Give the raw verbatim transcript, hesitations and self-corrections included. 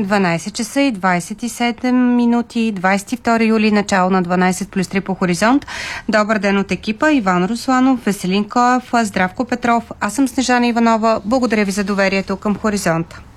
дванайсет часа и двайсет и седем минути, двайсет и втори юли, начало на дванайсет плюс три по Хоризонт. Добър ден от екипа. Иван Русланов, Веселин Коев, Здравко Петров. Аз съм Снежана Иванова. Благодаря ви за доверието към Хоризонт.